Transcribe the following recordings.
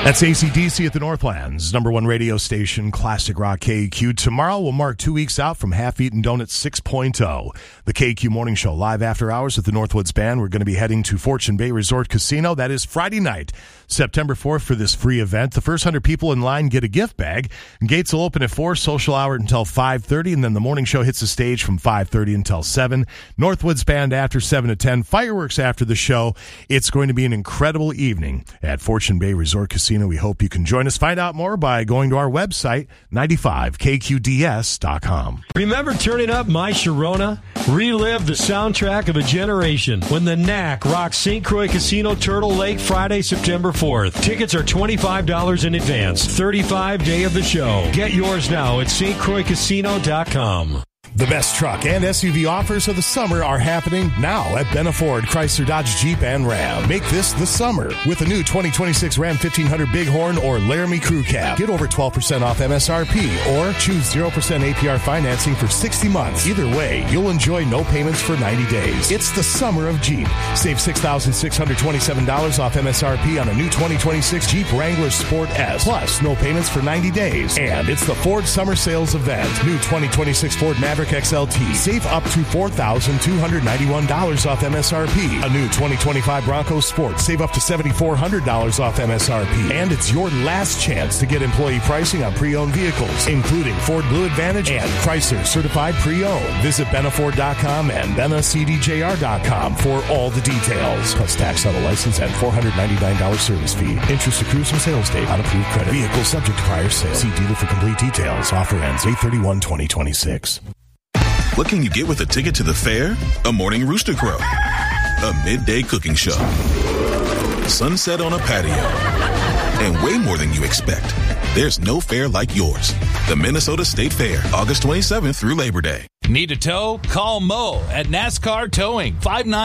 That's AC/DC at the Northlands, number one radio station, Classic Rock KQ. Tomorrow will mark 2 weeks out from Half-Eaten Donuts 6.0. The KQ Morning Show, live after hours at the Northwoods Band. We're going to be heading to Fortune Bay Resort Casino. That is Friday night, September 4th, for this free event. The first 100 people in line get a gift bag. Gates will open at 4, social hour until 5:30, and then the morning show hits the stage from 5:30 until 7. Northwoods Band after 7 to 10. Fireworks after the show. It's going to be an incredible evening at Fortune Bay Resort Casino. We hope you can join us. Find out more by going to our website, 95kqds.com. Remember turning up My Sharona? Relive the soundtrack of a generation when the Knack rocks St. Croix Casino Turtle Lake Friday, September 4th. Tickets are $25 in advance. 35 day of the show. Get yours now at stcroixcasino.com. The best truck and SUV offers of the summer are happening now at Benna Ford, Chrysler, Dodge, Jeep, and Ram. Make this the summer with the new 2026 Ram 1500 Bighorn or Laramie Crew Cab. Get over 12% off MSRP or choose 0% APR financing for 60 months. Either way, you'll enjoy no payments for 90 days. It's the summer of Jeep. Save $6,627 off MSRP on a new 2026 Jeep Wrangler Sport S. Plus, no payments for 90 days. And it's the Ford Summer Sales Event. New 2026 Ford Maverick XLT. Save up to $4,291 off MSRP. A new 2025 Bronco Sport. Save up to $7,400 off MSRP. And it's your last chance to get employee pricing on pre-owned vehicles, including Ford Blue Advantage and Chrysler Certified Pre-Owned. Visit BennaFord.com and BennaCDJR.com for all the details. Plus tax, auto license, and $499 service fee. Interest accrues from sales date on approved credit. Vehicle subject to prior sale. See dealer for complete details. Offer ends 8/31/2026. What can you get with a ticket to the fair? A morning rooster crow, a midday cooking show, sunset on a patio, and way more than you expect. There's no fair like yours. The Minnesota State Fair, August 27th through Labor Day. Need a tow? Call Mo at NASCAR Towing,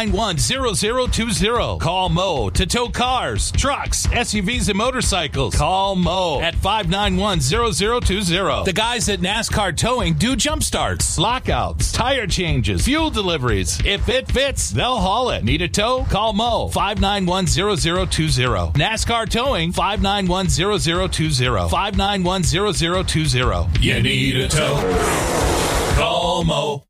591-0020. Call Mo to tow cars, trucks, SUVs, and motorcycles. Call Mo at 591-0020. The guys at NASCAR Towing do jump starts, lockouts, tire changes, fuel deliveries. If it fits, they'll haul it. Need a tow? Call Mo, 591-0020. NASCAR Towing, 591-0020. 591-0020. You need a tow? Call Mo.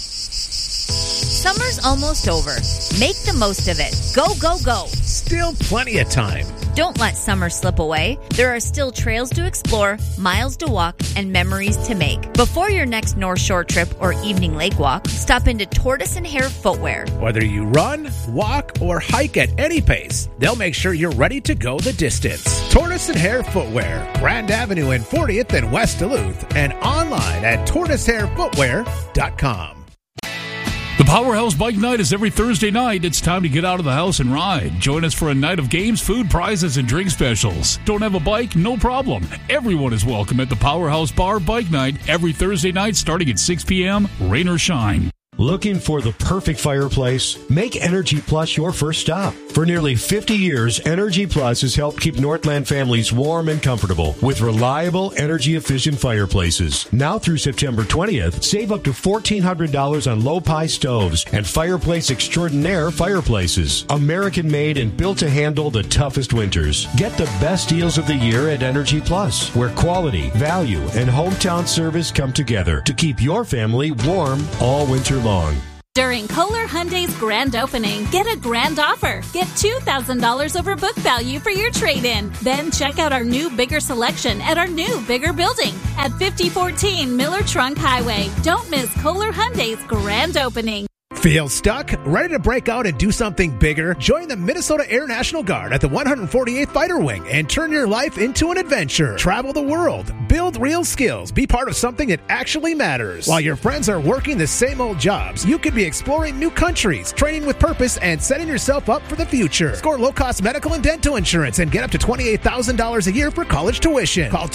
Summer's almost over. Make the most of it. Go, go, go. Still plenty of time. Don't let summer slip away. There are still trails to explore, miles to walk, and memories to make. Before your next North Shore trip or evening lake walk, stop into Tortoise and Hare Footwear. Whether you run, walk, or hike at any pace, they'll make sure you're ready to go the distance. Tortoise and Hare Footwear, Grand Avenue and 40th in West Duluth, and online at tortoiseharefootwear.com. The Powerhouse Bike Night is every Thursday night. It's time to get out of the house and ride. Join us for a night of games, food, prizes, and drink specials. Don't have a bike? No problem. Everyone is welcome at the Powerhouse Bar Bike Night every Thursday night starting at 6 p.m., rain or shine. Looking for the perfect fireplace? Make Energy Plus your first stop. For nearly 50 years, Energy Plus has helped keep Northland families warm and comfortable with reliable, energy-efficient fireplaces. Now through September 20th, save up to $1,400 on low-pie stoves and Fireplace Extraordinaire fireplaces. American-made and built to handle the toughest winters. Get the best deals of the year at Energy Plus, where quality, value, and hometown service come together to keep your family warm all winter long. During Kohler Hyundai's grand opening, get a grand offer. Get $2,000 over book value for your trade-in. Then check out our new bigger selection at our new bigger building at 5014 Miller Trunk Highway. Don't miss Kohler Hyundai's grand opening. Feel stuck? Ready to break out and do something bigger? Join the Minnesota Air National Guard at the 148th Fighter Wing and turn your life into an adventure. Travel the world, build real skills, be part of something that actually matters. While your friends are working the same old jobs, you could be exploring new countries, training with purpose, and setting yourself up for the future. Score low-cost medical and dental insurance and get up to $28,000 a year for college tuition. Call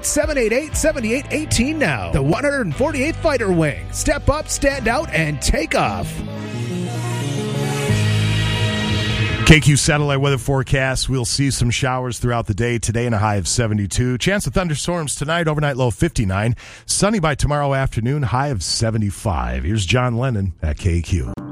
218-788-7818 now. The 148th Fighter Wing. Step up, stand out, and take off. KQ satellite weather forecast. We'll see some showers throughout the day today and a high of 72. Chance of thunderstorms tonight, overnight low 59. Sunny by tomorrow afternoon, high of 75. Here's John Lennon at KQ.